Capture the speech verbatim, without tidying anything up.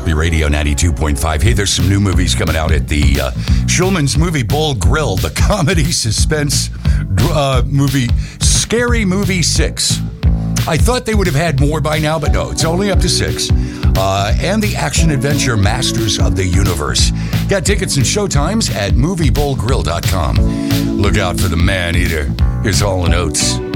Mississippi Radio ninety-two point five. Hey, there's some new movies coming out at the uh, Shulman's Movie Bowl Grill. The comedy suspense uh, movie, Scary Movie six. I thought they would have had more by now, but no, it's only up to six. Uh, and the action-adventure Masters of the Universe. Got tickets and showtimes at movie bowl grill dot com. Look out for the man-eater. Here's Hall and Oates.